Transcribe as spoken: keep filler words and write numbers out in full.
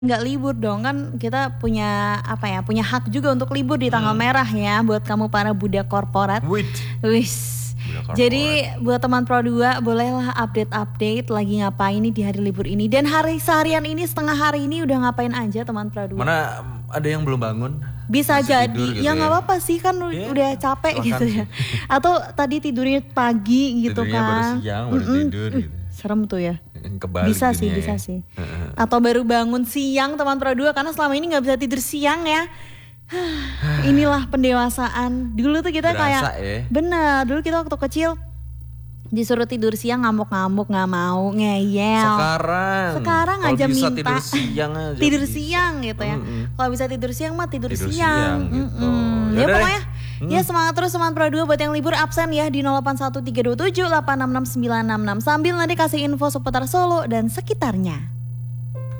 Nggak libur dong, kan kita punya apa ya, punya hak juga untuk libur di tanggal hmm. merah ya buat kamu para budak korporat. Wis. Jadi buat teman Pro dua bolehlah update-update lagi ngapain nih di hari libur ini. Dan hari seharian ini, setengah hari ini udah ngapain aja teman Pro dua? Mana ada yang belum bangun? Bisa jadi, gitu ya nggak ya. Apa-apa sih kan yeah. udah capek Silahkan. Gitu ya. Atau tadi tidurnya pagi gitu Tidurnya kan. Tidurnya baru siang, baru Mm-mm. tidur gitu. Serem tuh ya. Kebalik bisa sih, ya. bisa sih. Atau baru bangun siang teman Pro dua karena selama ini nggak bisa tidur siang ya. Inilah pendewasaan. Dulu tuh kita Berasa, kayak, ya? bener. Dulu kita waktu kecil disuruh tidur siang ngamuk-ngamuk, nggak mau, ngeyel. Sekarang, sekarang aja bisa minta tidur siang aja. tidur bisa. siang gitu ya. Mm-mm. Kalau bisa tidur siang mah tidur, tidur siang. siang gitu. Ya pokoknya. Hmm. Ya semangat terus teman Pro dua buat yang libur absen ya di nol delapan satu tiga dua tujuh delapan enam enam sembilan enam enam sambil nanti kasih info seputar Solo dan sekitarnya.